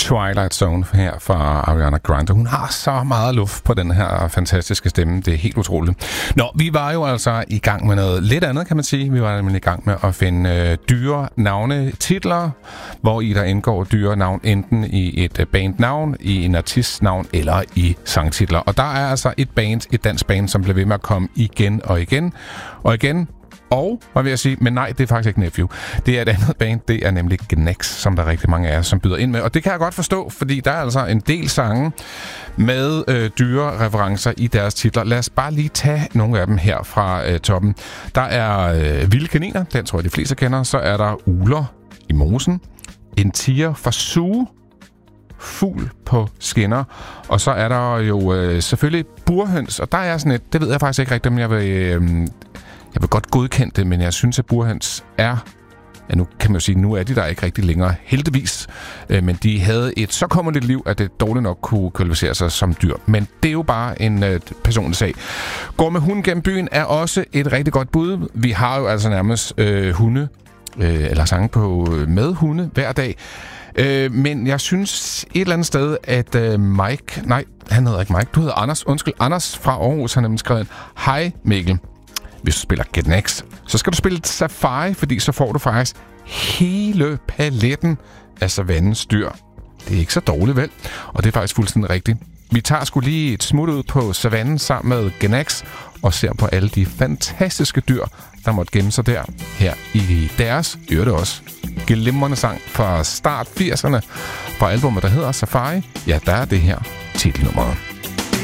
Twilight Zone her fra Ariana Grande. Hun har så meget luft på den her fantastiske stemme. Det er helt utroligt. Nå, vi var jo altså i gang med noget lidt andet, kan man sige. Vi var nemlig i gang med at finde dyre navnetitler, hvor i der indgår dyre navn enten i et bandnavn, i en artistnavn eller i sangtitler. Og der er altså et dansk band, som bliver ved med at komme igen og igen og igen. Og, hvad vil jeg sige, men nej, det er faktisk ikke Nephew. Det er et andet band, det er nemlig Gnex, som der er rigtig mange af jer, som byder ind med. Og det kan jeg godt forstå, fordi der er altså en del sange med dyre referencer i deres titler. Lad os bare lige tage nogle af dem her fra toppen. Der er Vilde Kaniner, den tror jeg de fleste kender. Så er der Ugler i mosen. En tiger fra Zoo. Fugl på skinner. Og så er der jo selvfølgelig burhøns. Og der er sådan et, det ved jeg faktisk ikke rigtigt, men jeg vil godt godkende det, men jeg synes, at burhøns er... Ja, nu kan man jo sige, nu er de der ikke rigtig længere, heldigvis. Men de havde et så kommerligt liv, at det dårligt nok kunne kvalificere sig som dyr. Men det er jo bare en personlig sag. Gå med hunden gennem byen er også et rigtig godt bud. Vi har jo altså nærmest hunde, eller sange på med hunde hver dag. Men jeg synes et eller andet sted, at Mike... Nej, han hedder ikke Mike. Du hedder Anders. Undskyld, Anders fra Aarhus har nemlig skrevet: Hej Mikkel. Hvis du spiller Gnex, så skal du spille Safari, fordi så får du faktisk hele paletten af savannens dyr. Det er ikke så dårligt, vel? Og det er faktisk fuldstændig rigtigt. Vi tager sgu lige et smut ud på savannen sammen med Gnex og ser på alle de fantastiske dyr, der måtte gemme sig der. Her i deres, det også, glimrende sang fra start 80'erne fra albumet, der hedder Safari. Ja, der er det her titelnummeret.